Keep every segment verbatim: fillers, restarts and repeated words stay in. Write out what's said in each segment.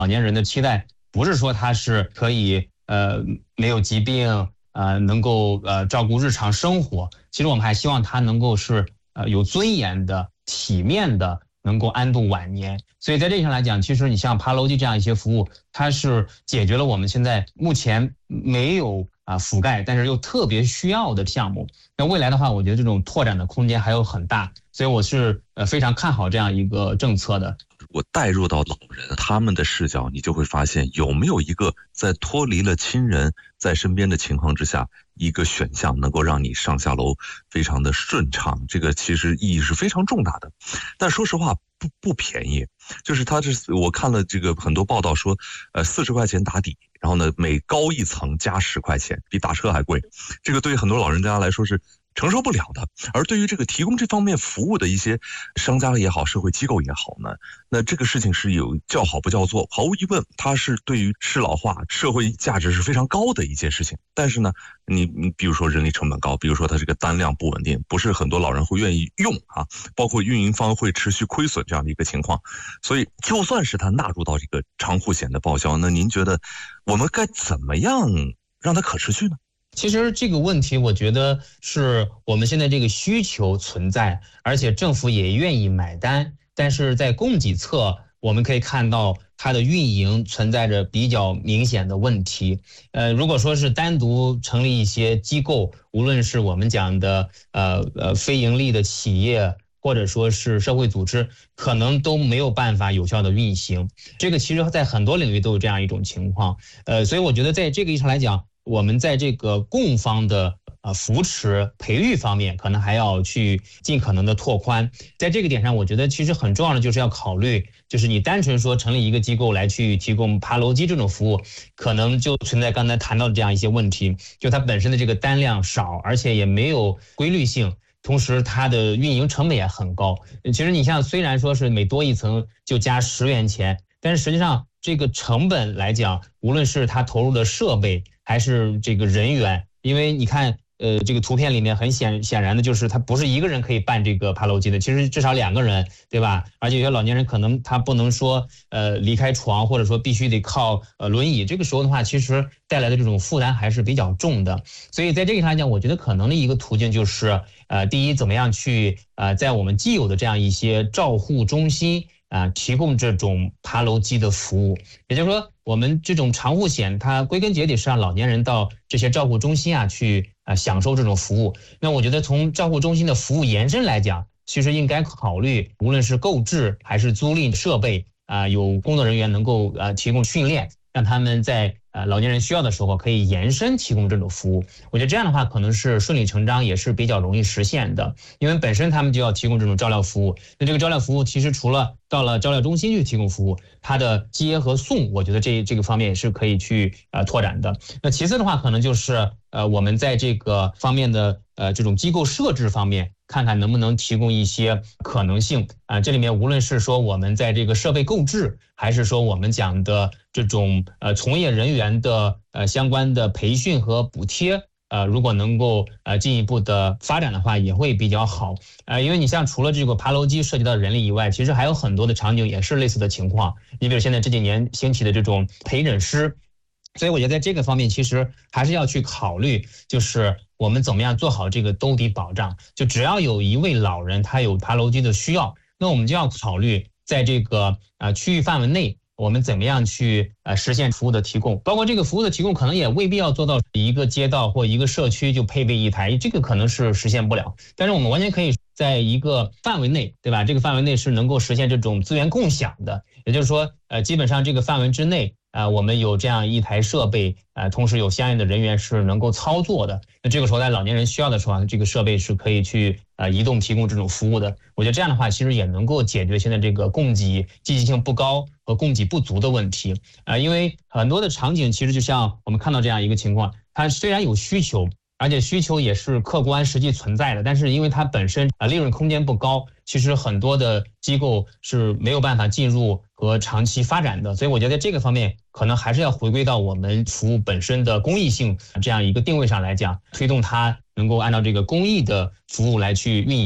老年人的期待不是说他是可以呃没有疾病，呃能够呃照顾日常生活，其实我们还希望他能够是呃有尊严的、体面的，能够安度晚年。所以在这一上来讲，其实你像爬楼机这样一些服务，它是解决了我们现在目前没有啊覆盖，但是又特别需要的项目。那未来的话，我觉得这种拓展的空间还有很大，所以我是呃非常看好这样一个政策的。 我带入到老人他们的视角，你就会发现有没有一个在脱离了亲人在身边的情况之下，一个选项能够让你上下楼非常的顺畅，这个其实意义是非常重大的。但说实话不不便宜，就是他这我看了这个很多报道说，呃四十块钱打底，然后呢每高一层加十块钱，比打车还贵，这个对于很多老人家来说是承受不了的。而对于这个提供这方面服务的一些商家也好，社会机构也好呢，那这个事情是有叫好不叫座，毫无疑问它是对于适老化社会价值是非常高的一件事情。但是呢你你比如说人力成本高，比如说它这个单量不稳定，不是很多老人会愿意用啊，包括运营方会持续亏损这样的一个情况。所以就算是它纳入到这个长护险的报销，那您觉得我们该怎么样让它可持续呢？ 其实这个问题我觉得是我们现在这个需求存在，而且政府也愿意买单，但是在供给侧我们可以看到它的运营存在着比较明显的问题。呃，如果说是单独成立一些机构，无论是我们讲的呃呃非盈利的企业，或者说是社会组织，可能都没有办法有效的运行。这个其实在很多领域都有这样一种情况。呃，所以我觉得在这个意义上来讲，我们在这个供方的呃扶持培育方面，可能还要去尽可能的拓宽。在这个点上，我觉得其实很重要的就是要考虑，就是你单纯说成立一个机构来去提供爬楼机这种服务，可能就存在刚才谈到的这样一些问题，就它本身的这个单量少，而且也没有规律性。同时它的运营成本也很高。其实你像虽然说是每多一层就加十元钱，但是实际上这个成本来讲，无论是它投入的设备还是这个人员，因为你看呃这个图片里面很显显然的就是它不是一个人可以办这个爬楼机的，其实至少两个人，对吧？而且有些老年人可能他不能说呃离开床，或者说必须得靠呃轮椅，这个时候的话其实带来的这种负担还是比较重的。所以在这个上来讲，我觉得可能的一个途径就是呃第一，怎么样去呃在我们既有的这样一些照护中心啊、呃、提供这种爬楼机的服务。也就是说我们这种长护险它归根结底是让老年人到这些照护中心啊去啊、呃、享受这种服务。那我觉得从照护中心的服务延伸来讲，其实应该考虑无论是购置还是租赁设备啊、呃、有工作人员能够呃提供训练，让他们在呃老年人需要的时候可以延伸提供这种服务。我觉得这样的话可能是顺理成章，也是比较容易实现的，因为本身他们就要提供这种照料服务。那这个照料服务其实除了到了照料中心去提供服务，它的接和送，我觉得这这个方面也是可以去呃拓展的。那其次的话，可能就是呃我们在这个方面的呃这种机构设置方面，看看能不能提供一些可能性啊、呃。这里面无论是说我们在这个设备购置，还是说我们讲的这种呃从业人员的呃相关的培训和补贴，呃如果能够呃进一步的发展的话，也会比较好。呃因为你像除了这个爬楼机涉及到人力以外，其实还有很多的场景也是类似的情况。你比如现在这几年兴起的这种陪诊师，所以我觉得在这个方面其实还是要去考虑，就是我们怎么样做好这个兜底保障。就只要有一位老人他有爬楼机的需要，那我们就要考虑在这个呃区域范围内，我们怎么样去呃实现服务的提供，包括这个服务的提供可能也未必要做到一个街道或一个社区就配备一台，这个可能是实现不了。但是我们完全可以在一个范围内，对吧？这个范围内是能够实现这种资源共享的，也就是说呃基本上这个范围之内啊、呃，我们有这样一台设备，呃，同时有相应的人员是能够操作的。那这个时候在老年人需要的时候，这个设备是可以去呃移动提供这种服务的。我觉得这样的话，其实也能够解决现在这个供给积极性不高和供给不足的问题。啊、呃，因为很多的场景其实就像我们看到这样一个情况，它虽然有需求，而且需求也是客观实际存在的，但是因为它本身啊利润空间不高，其实很多的机构是没有办法进入和长期发展的。所以我觉得这个方面可能还是要回归到我们服务本身的公益性这样一个定位上来讲，推动它能够按照这个公益的服务来去运营，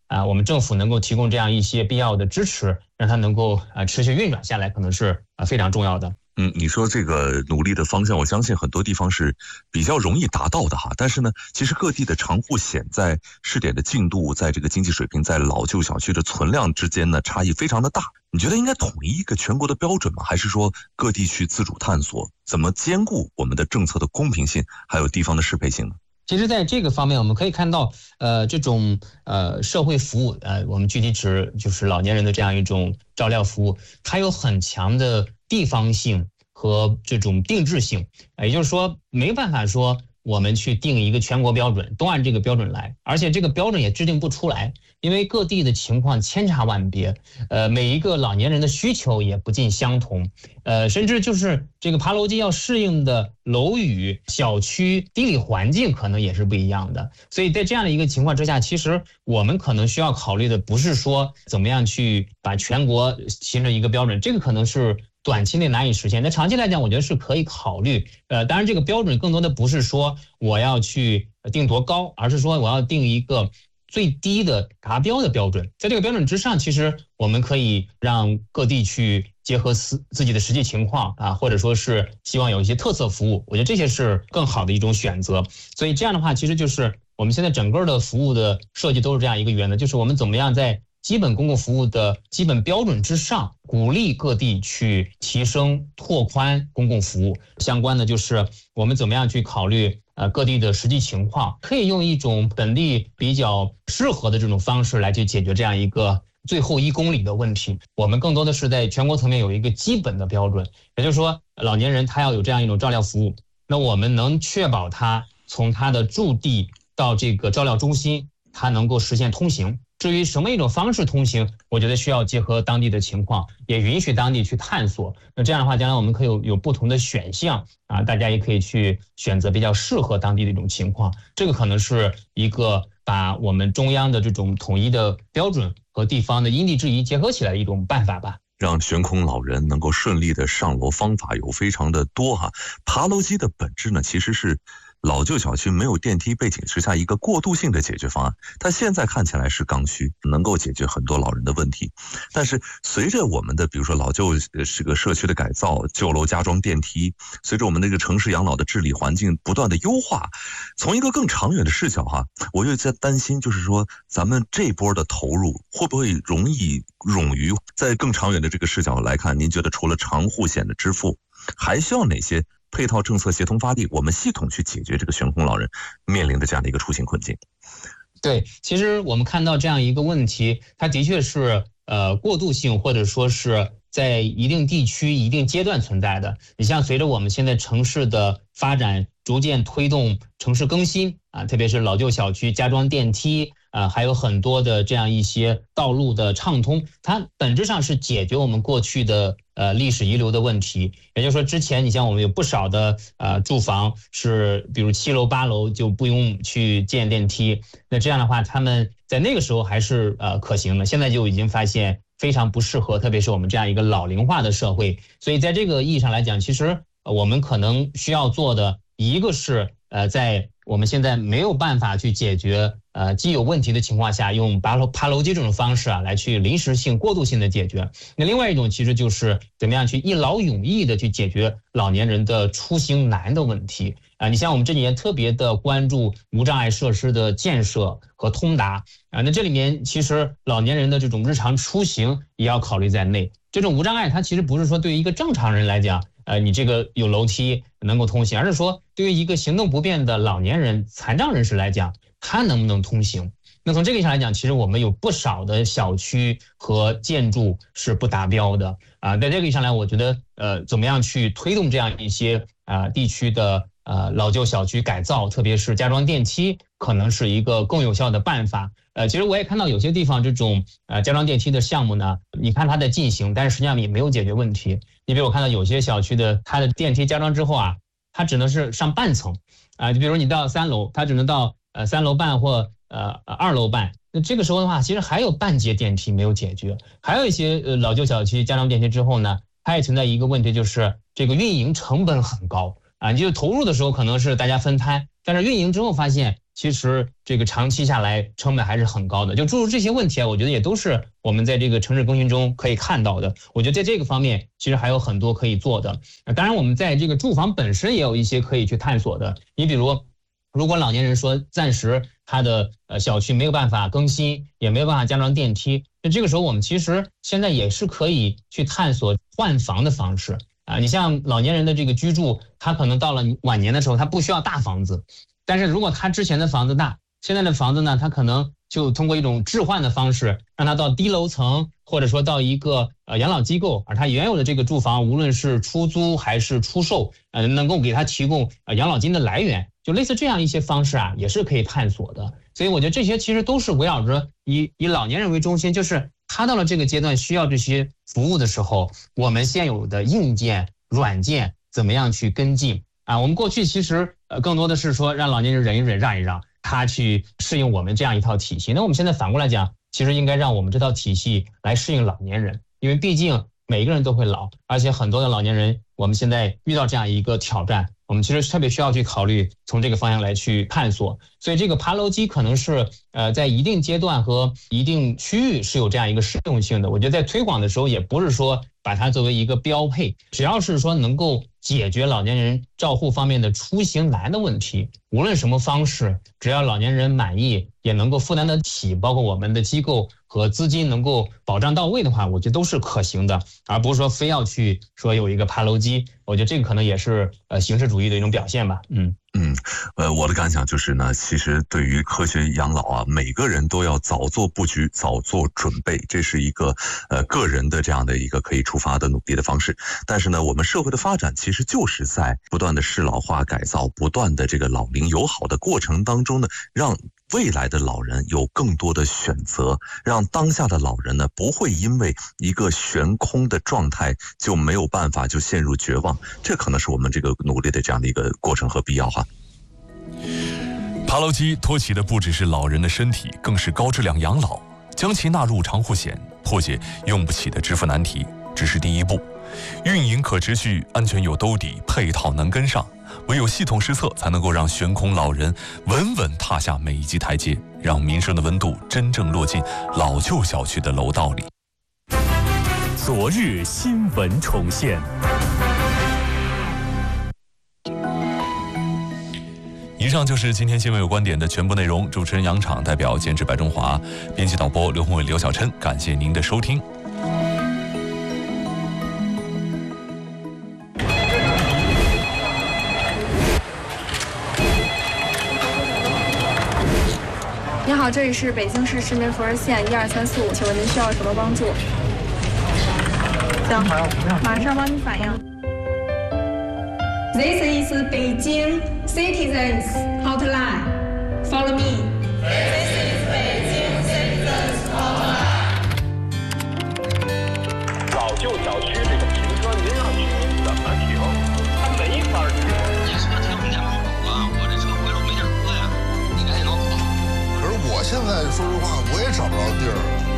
啊，我们政府能够提供这样一些必要的支持，让它能够啊持续运转下来，可能是啊非常重要的。 嗯，你说这个努力的方向，我相信很多地方是比较容易达到的哈。但是呢，其实各地的长户险在试点的进度，在这个经济水平，在老旧小区的存量之间呢，差异非常的大。你觉得应该统一一个全国的标准吗？还是说各地去自主探索，怎么兼顾我们的政策的公平性，还有地方的适配性呢？ 其实在这个方面，我们可以看到，呃，这种呃社会服务，呃，我们具体指就是老年人的这样一种照料服务，它有很强的地方性和这种定制性，也就是说，没办法说我们去定一个全国标准，都按这个标准来，而且这个标准也制定不出来，因为各地的情况千差万别，呃，每一个老年人的需求也不尽相同，呃，甚至就是这个爬楼梯要适应的楼宇、小区、地理环境可能也是不一样的，所以在这样的一个情况之下，其实我们可能需要考虑的不是说怎么样去把全国形成一个标准，这个可能是短期内难以实现，但长期来讲，我觉得是可以考虑。呃，当然这个标准更多的不是说我要去定多高，而是说我要定一个最低的达标的标准。在这个标准之上，其实我们可以让各地去结合自自己的实际情况啊，或者说是希望有一些特色服务，我觉得这些是更好的一种选择。所以这样的话，其实就是我们现在整个的服务的设计都是这样一个原则，就是我们怎么样在基本公共服务的基本标准之上，鼓励各地去提升拓宽公共服务。相关的就是我们怎么样去考虑呃各地的实际情况，可以用一种本地比较适合的这种方式来去解决这样一个最后一公里的问题。我们更多的是在全国层面有一个基本的标准，也就是说老年人他要有这样一种照料服务，那我们能确保他从他的驻地到这个照料中心，他能够实现通行。至于什么一种方式通行，我觉得需要结合当地的情况，也允许当地去探索。那这样的话，将来我们可以有有不同的选项啊，大家也可以去选择比较适合当地的一种情况。这个可能是一个把我们中央的这种统一的标准和地方的因地制宜结合起来的一种办法吧。 让悬空老人能够顺利的上楼方法有非常的多哈。爬楼机的本质呢，其实是老旧小区没有电梯背景之下一个过渡性的解决方案，它现在看起来是刚需，能够解决很多老人的问题。但是随着我们的比如说老旧这个社区的改造，旧楼加装电梯，随着我们那个城市养老的治理环境不断的优化，从一个更长远的视角哈，我又在担心，就是说咱们这波的投入会不会容易冗余？在更长远的这个视角来看，您觉得除了长户险的支付，还需要哪些配套政策协同发力，我们系统去解决这个悬空老人面临的这样的一个出行困境？ 对，其实我们看到这样一个问题，它的确是呃过渡性，或者说是在一定地区一定阶段存在的。你像随着我们现在城市的发展，逐渐推动城市更新啊，特别是老旧小区加装电梯啊，还有很多的这样一些道路的畅通，它本质上是解决我们过去的呃历史遗留的问题。也就是说，之前你像我们有不少的呃住房是，比如七楼八楼就不用去建电梯，那这样的话，他们在那个时候还是呃可行的，现在就已经发现非常不适合，特别是我们这样一个老龄化的社会。所以在这个意义上来讲，其实我们可能需要做的一个是呃在我们现在没有办法去解决呃既有问题的情况下，用爬楼爬楼机这种方式啊来去临时性过渡性的解决。那另外一种其实就是怎么样去一劳永逸的去解决老年人的出行难的问题啊。你像我们这几年特别的关注无障碍设施的建设和通达啊，那这里面其实老年人的这种日常出行也要考虑在内。这种无障碍它其实不是说对于一个正常人来讲，呃，你这个有楼梯能够通行，而是说对于一个行动不便的老年人、残障人士来讲，他能不能通行？那从这个意义上来讲，其实我们有不少的小区和建筑是不达标的啊。在这个意义上来，我觉得呃，怎么样去推动这样一些啊地区的呃老旧小区改造，特别是加装电梯，可能是一个更有效的办法。呃，其实我也看到有些地方这种呃加装电梯的项目呢，你看它在进行，但是实际上也没有解决问题。你比如我看到有些小区的它的电梯加装之后啊，它只能是上半层啊，就比如你到三楼，它只能到呃三楼半或呃二楼半。那这个时候的话，其实还有半节电梯没有解决。还有一些呃老旧小区加装电梯之后呢，它也存在一个问题，就是这个运营成本很高。 啊，你就投入的时候可能是大家分摊，但是运营之后发现，其实这个长期下来成本还是很高的。就诸如这些问题啊，我觉得也都是我们在这个城市更新中可以看到的。我觉得在这个方面，其实还有很多可以做的。当然，我们在这个住房本身也有一些可以去探索的。你比如，如果老年人说暂时他的呃小区没有办法更新，也没有办法加装电梯，那这个时候我们其实现在也是可以去探索换房的方式啊。你像老年人的这个居住，他可能到了晚年的时候，他不需要大房子，但是如果他之前的房子大，现在的房子呢，他可能就通过一种置换的方式，让他到低楼层，或者说到一个呃养老机构，而他原有的这个住房，无论是出租还是出售，呃，能够给他提供呃养老金的来源，就类似这样一些方式啊，也是可以探索的。所以我觉得这些其实都是围绕着以以老年人为中心，就是他到了这个阶段需要这些服务的时候，我们现有的硬件、软件怎么样去跟进啊？我们过去其实呃更多的是说让老年人忍一忍、让一让，他去适应我们这样一套体系。那我们现在反过来讲，其实应该让我们这套体系来适应老年人，因为毕竟每一个人都会老，而且很多的老年人，我们现在遇到这样一个挑战，我们其实特别需要去考虑从这个方向来去探索。所以这个爬楼机可能是呃在一定阶段和一定区域是有这样一个适用性的。我觉得在推广的时候，也不是说把它作为一个标配，只要是说能够解决老年人照护方面的出行难的问题，无论什么方式，只要老年人满意，也能够负担得起，包括我们的机构和资金能够保障到位的话，我觉得都是可行的，而不是说非要去说有一个爬楼机。我觉得这个可能也是呃形式主义的一种表现吧。嗯嗯，呃，我的感想就是呢，其实对于科学养老啊，每个人都要早做布局，早做准备，这是一个呃个人的这样的一个可以出发的努力的方式。但是呢，我们社会的发展其实就是在不断的适老化改造，不断的这个老龄友好的过程当中呢，让未来的老人有更多的选择，让当下的老人呢不会因为一个悬空的状态就没有办法就陷入绝望，这可能是我们这个努力的这样的一个过程和必要哈。 爬楼机托起的不只是老人的身体，更是高质量养老。将其纳入长护险，破解用不起的支付难题，只是第一步。运营可持续，安全有兜底，配套能跟上。唯有系统施策，才能够让悬空老人稳稳踏下每一级台阶，让民生的温度真正落进老旧小区的楼道里。 昨日新闻重现。 以上就是今天新闻有观点的全部内容。主持人杨昶代表监制白中华，编辑导播刘宏伟、刘小琛，感谢您的收听。 你好，这里是北京市市民服务热线一二三四五，请问您需要什么帮助？行，马上帮你反映。This is Beijing Citizens Hotline. Follow me. This is Beijing Citizens Hotline. 老旧小区这个停车，您让居民怎么停？他没法停。 你说停我们家门口啊，我这车回来我没地儿搁呀，你赶紧给我跑。 可是我现在说实话，我也找不着地儿。